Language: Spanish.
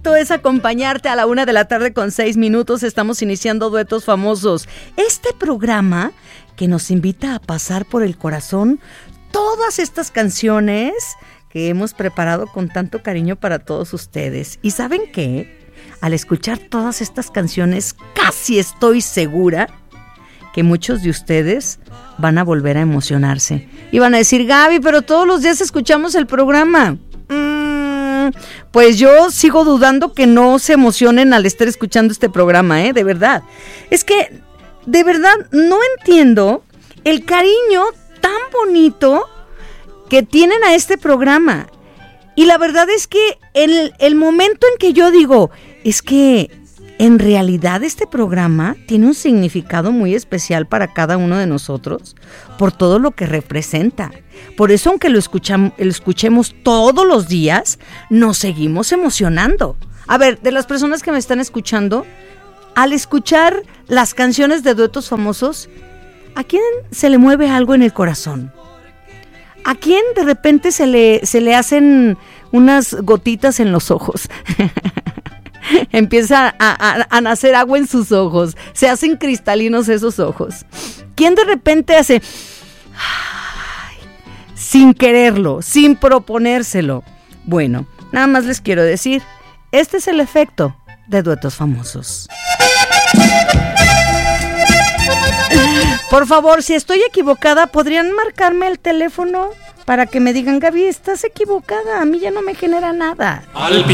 gusto es acompañarte a la 1:06 p.m. Estamos iniciando Duetos Famosos. Este programa que nos invita a pasar por el corazón todas estas canciones que hemos preparado con tanto cariño para todos ustedes. ¿Y saben qué? Al escuchar todas estas canciones, casi estoy segura que muchos de ustedes van a volver a emocionarse. Y van a decir, Gaby, pero todos los días escuchamos el programa. Pues yo sigo dudando que no se emocionen al estar escuchando este programa, de verdad. Es que, de verdad, no entiendo el cariño tan bonito que tienen a este programa. Y la verdad es que el momento en que yo digo, es que en realidad este programa tiene un significado muy especial para cada uno de nosotros por todo lo que representa. Por eso, aunque lo escuchemos todos los días, nos seguimos emocionando. A ver, de las personas que me están escuchando, al escuchar las canciones de Duetos Famosos, ¿a quién se le mueve algo en el corazón? ¿A quién de repente se le hacen unas gotitas en los ojos? Empieza a nacer agua en sus ojos, se hacen cristalinos esos ojos. ¿Quién de repente hace sin quererlo, sin proponérselo? Bueno, nada más les quiero decir, este es el efecto de Duetos Famosos. Por favor, si estoy equivocada, ¿podrían marcarme el teléfono para que me digan, Gaby, estás equivocada, a mí ya no me genera nada? Al